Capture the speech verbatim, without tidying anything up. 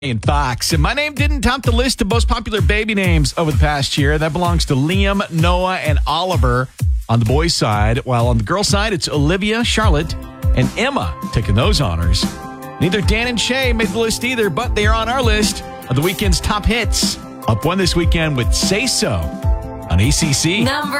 And Fox. And my name didn't top the list of most popular baby names over the past year. That belongs to Liam, Noah, and Oliver on the boys' side. While on the girls' side, it's Olivia, Charlotte, and Emma taking those honors. Neither Dan and Shay made the list either, but they are on our list of the weekend's top hits. Up one this weekend with Say So on A C C. Number